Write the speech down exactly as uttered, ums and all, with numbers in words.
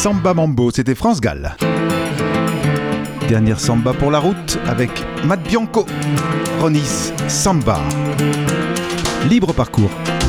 Samba Mambo, c'était France Gall. Dernière samba pour la route avec Matt Bianco. Ronis Samba. Libre parcours.